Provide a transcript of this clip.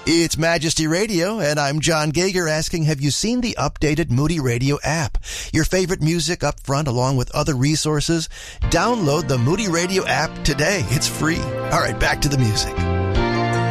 It's Majesty Radio, and I'm John Gager asking, have you seen the updated Moody Radio app? Your favorite music up front along with other resources? Download the Moody Radio app today. It's free. All right, back to the music.